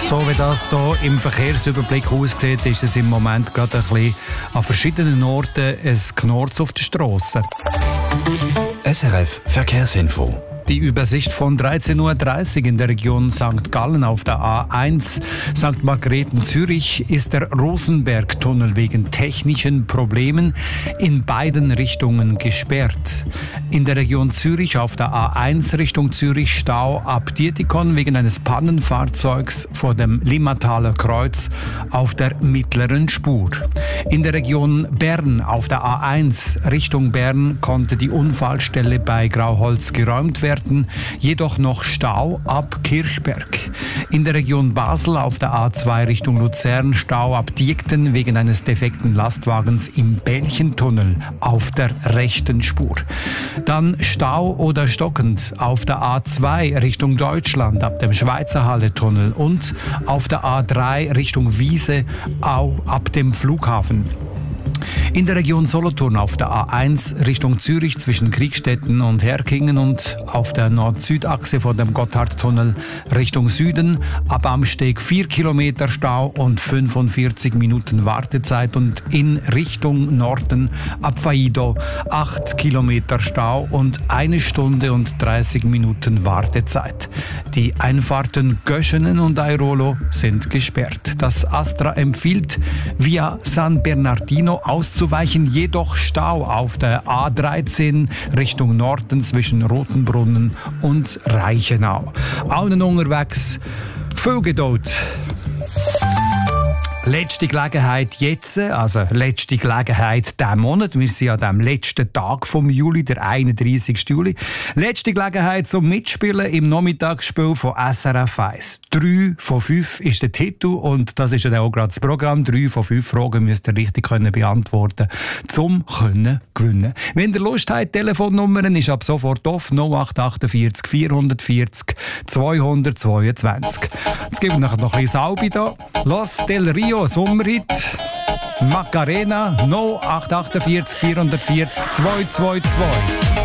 So wie das hier im Verkehrsüberblick aussieht, ist es im Moment gerade ein bisschen an verschiedenen Orten ein Knurz auf der Strasse. SRF Verkehrsinfo. Die Übersicht von 13:30 Uhr in der Region St. Gallen auf der A1 St. Margrethen-Zürich ist der Rosenberg-Tunnel wegen technischen Problemen in beiden Richtungen gesperrt. In der Region Zürich auf der A1 Richtung Zürich Stau ab Dietikon wegen eines Pannenfahrzeugs vor dem Limmataler Kreuz auf der mittleren Spur. In der Region Bern auf der A1 Richtung Bern konnte die Unfallstelle bei Grauholz geräumt werden, jedoch noch Stau ab Kirchberg. In der Region Basel auf der A2 Richtung Luzern Stau ab Diekten wegen eines defekten Lastwagens im Bällchentunnel auf der rechten Spur. Dann Stau oder stockend auf der A2 Richtung Deutschland ab dem Schweizer Halle-Tunnel und auf der A3 Richtung Wiese auch ab dem Flughafen. In der Region Solothurn auf der A1 Richtung Zürich zwischen Kriegstetten und Herkingen und auf der Nord-Süd-Achse vor dem Gotthardtunnel Richtung Süden ab Amsteg 4 Kilometer Stau und 45 Minuten Wartezeit und in Richtung Norden ab Faido 8 Kilometer Stau und 1 Stunde und 30 Minuten Wartezeit. Die Einfahrten Göschenen und Airolo sind gesperrt. Das Astra empfiehlt, via San Bernardino auszuweichen, jedoch Stau auf der A13 Richtung Norden zwischen Rotenbrunnen und Reichenau. Allen unterwegs viel Geduld. Letzte Gelegenheit jetzt, also letzte Gelegenheit diesen Monat. Wir sind an dem letzten Tag vom Juli, der 31. Juli. Letzte Gelegenheit zum Mitspielen im Nachmittagsspiel von SRF 1. 3 von 5 ist der Titel und das ist ja auch gerade das Programm. 3 von 5 Fragen müsst ihr richtig beantworten zum können gewinnen. Wenn ihr Lust habt, Telefonnummern ist ab sofort auf 0848 440 222. Jetzt geben wir noch ein bisschen Salbe da. Los del Rio Sommerhit, Macarena, 0848 440 222.